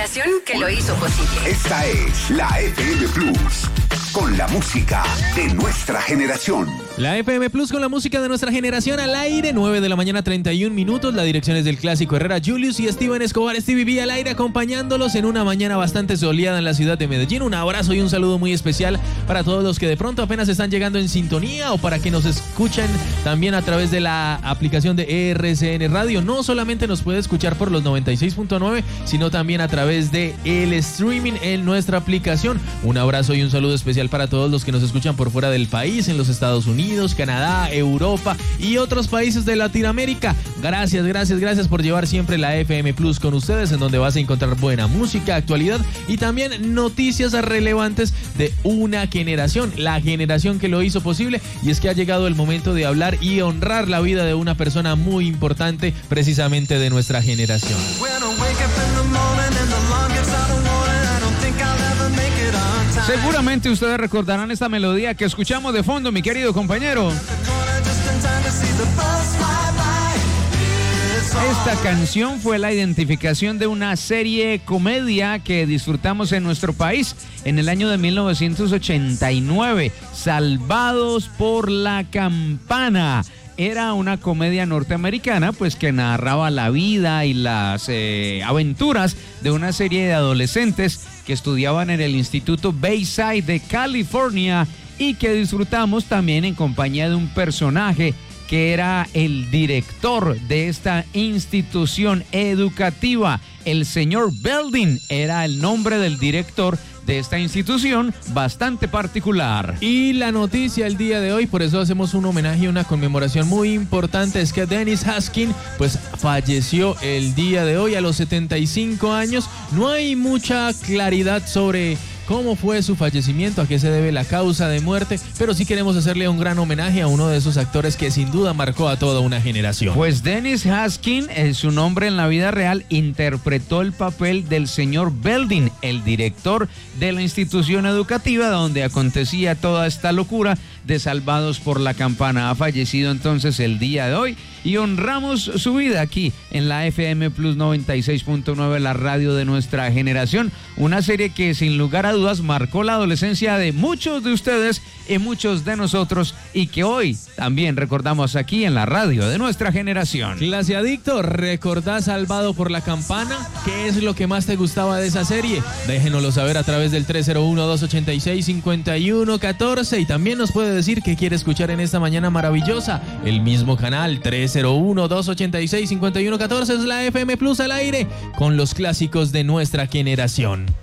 generación que lo hizo posible. Esta es la FM Plus, con la música de nuestra generación. La FM Plus con la música de nuestra generación al aire, 9 de la mañana, 31 minutos. La dirección es del Clásico Herrera, Julius y Steven Escobar, Stevie B al aire acompañándolos en una mañana bastante soleada en la ciudad de Medellín. Un abrazo y un saludo muy especial para todos los que de pronto apenas están llegando en sintonía o para que nos escuchen también a través de la aplicación de RCN Radio. No solamente nos puede escuchar por los 96.9, sino también a través de el streaming en nuestra aplicación. Un abrazo y un saludo especial para todos los que nos escuchan por fuera del país, en los Estados Unidos, Canadá, Europa y otros países de Latinoamérica. Gracias por llevar siempre la FM Plus con ustedes, en donde vas a encontrar buena música, actualidad y también noticias relevantes de una generación, la generación que lo hizo posible. Y es que ha llegado el momento de hablar y honrar la vida de una persona muy importante, precisamente de nuestra generación. Seguramente ustedes recordarán esta melodía que escuchamos de fondo, mi querido compañero. Esta canción fue la identificación de una serie comedia que disfrutamos en nuestro país en el año de 1989, Salvados por la Campana. Era una comedia norteamericana, pues, que narraba la vida y las aventuras de una serie de adolescentes que estudiaban en el Instituto Bayside de California y que disfrutamos también en compañía de un personaje que era el director de esta institución educativa. El señor Belding era el nombre del director de esta institución bastante particular. Y la noticia el día de hoy, por eso hacemos un homenaje y una conmemoración muy importante, es que Dennis Haskins pues falleció el día de hoy a los 75 años. No hay mucha claridad sobre cómo fue su fallecimiento, a qué se debe la causa de muerte, pero sí queremos hacerle un gran homenaje a uno de esos actores que sin duda marcó a toda una generación. Pues Dennis Haskins, su nombre en la vida real, interpretó el papel del señor Belding, el director de la institución educativa donde acontecía toda esta locura de Salvados por la Campana. Ha fallecido entonces el día de hoy y honramos su vida aquí en la FM Plus 96.9, la radio de nuestra generación. Una serie que sin lugar a dudas marcó la adolescencia de muchos de ustedes y muchos de nosotros y que hoy también recordamos aquí en la radio de nuestra generación. Clase Adicto, ¿recordás Salvado por la Campana? ¿Qué es lo que más te gustaba de esa serie? Déjenoslo saber a través del 301-286-5114 y también nos puede decir qué quiere escuchar en esta mañana maravillosa. El mismo canal 301-286-5114 es la FM Plus al aire con los clásicos de nuestra generación.